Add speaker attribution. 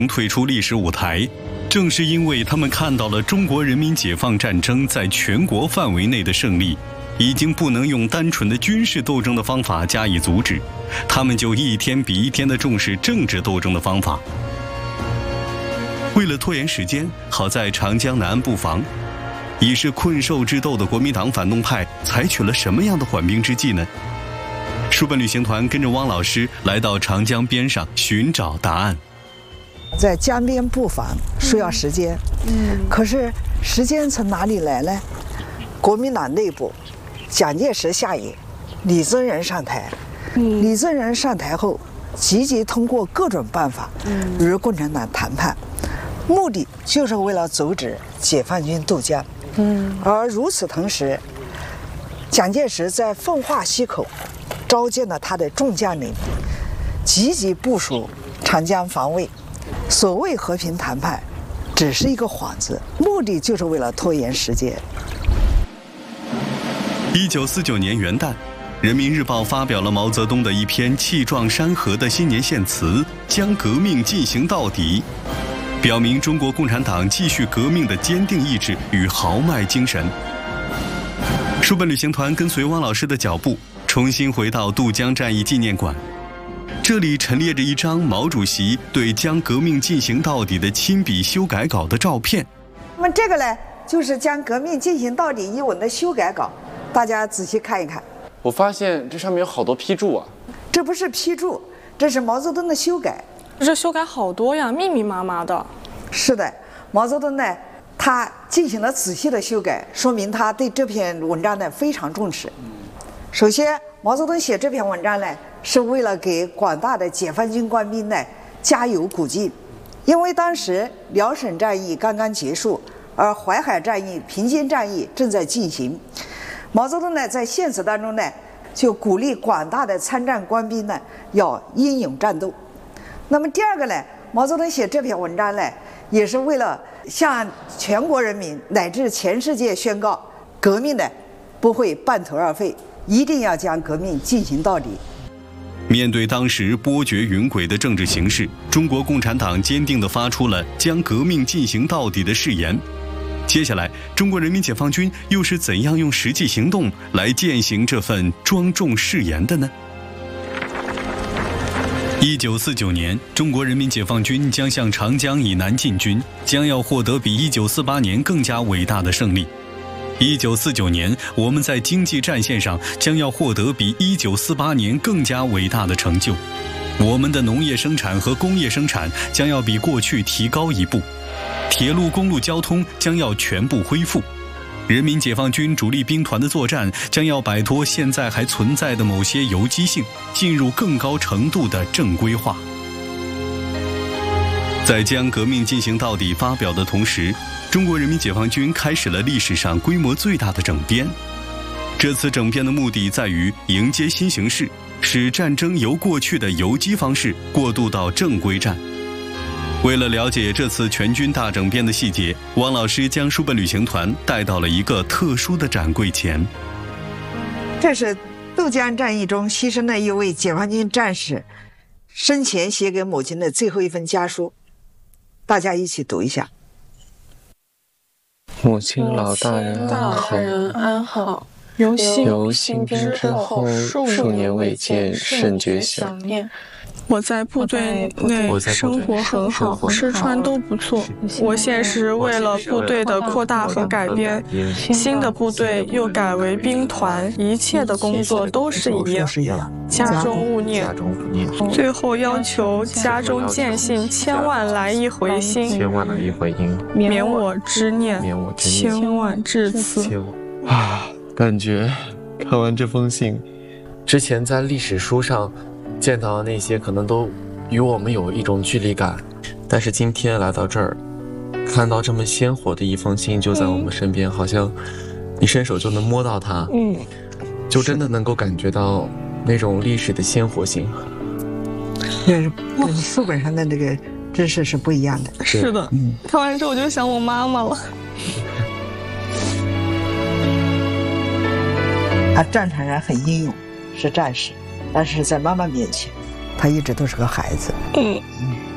Speaker 1: 退出历史舞台，正是因为他们看到了中国人民解放战争在全国范围内的胜利，已经不能用单纯的军事斗争的方法加以阻止，他们就一天比一天地重视政治斗争的方法。为了拖延时间，好在长江南岸布防，已是困兽之斗的国民党反动派采取了什么样的缓兵之计呢？书本旅行团跟着汪老师来到长江边上寻找答案。
Speaker 2: 在江边布防需要时间，可是时间从哪里来呢？国民党内部，蒋介石下野，李宗仁上台。李宗仁上台后，积极通过各种办法与共产党谈判，目的就是为了阻止解放军渡江。而与此同时，蒋介石在奉化溪口召见了他的众将领，积极部署长江防卫。所谓和平谈判，只是一个幌子，目的就是为了拖延时间。
Speaker 1: 1949年元旦，《人民日报》发表了毛泽东的一篇气壮山河的新年献词，将革命进行到底，表明中国共产党继续革命的坚定意志与豪迈精神。书本旅行团跟随汪老师的脚步，重新回到渡江战役纪念馆。这里陈列着一张毛主席对将革命进行到底的亲笔修改稿的照片。
Speaker 2: 那么这个呢，就是将革命进行到底一文的修改稿，大家仔细看一看。
Speaker 3: 我发现这上面有好多批注啊。
Speaker 2: 这不是批注，这是毛泽东的修改。
Speaker 4: 这修改好多呀，密密麻麻的。
Speaker 2: 是的，毛泽东呢，他进行了仔细的修改，说明他对这篇文章呢非常重视。首先，毛泽东写这篇文章呢，是为了给广大的解放军官兵呢加油鼓劲，因为当时辽沈战役刚刚结束，而淮海战役、平津战役正在进行。毛泽东呢在献词当中呢，就鼓励广大的参战官兵呢要英勇战斗。那么第二个呢，毛泽东写这篇文章呢，也是为了向全国人民乃至全世界宣告，革命呢不会半途而废，一定要将革命进行到底。
Speaker 1: 面对当时波谲云诡的政治形势，中国共产党坚定地发出了将革命进行到底的誓言。接下来，中国人民解放军又是怎样用实际行动来践行这份庄重誓言的呢？1949年，中国人民解放军将向长江以南进军，将要获得比1948年更加伟大的胜利。1949年，我们在经济战线上将要获得比1948年更加伟大的成就。我们的农业生产和工业生产将要比过去提高一步，铁路公路交通将要全部恢复，人民解放军主力兵团的作战将要摆脱现在还存在的某些游击性，进入更高程度的正规化。在将革命进行到底发表的同时，中国人民解放军开始了历史上规模最大的整编。这次整编的目的在于迎接新形势，使战争由过去的游击方式过渡到正规战。为了了解这次全军大整编的细节，汪老师将书本旅行团带到了一个特殊的展柜前。
Speaker 2: 这是渡江战役中牺牲的一位解放军战士生前写给母亲的最后一份家书，大家一起读一下。
Speaker 5: 母亲老大人安好，由新兵之后数年未见，甚觉想念。
Speaker 4: 我在部队内生活很好，吃穿都不错。我现时为了部队的扩大和改编，新的部队又改为兵团，一切的工作都是一样。家中勿念。最后要求家中见信千万来一回心，免我之念，千万至此。
Speaker 5: 感觉看完这封信，之前在历史书上见到的那些可能都与我们有一种距离感，但是今天来到这儿，看到这么鲜活的一封信就在我们身边，好像你伸手就能摸到它，就真的能够感觉到那种历史的鲜活性。
Speaker 2: 这是书本上的这个知识是不一样的。
Speaker 4: 是的，看完之后我就想我妈妈了。
Speaker 2: 他战场上很英勇，是战士，但是在妈妈面前，他一直都是个孩子。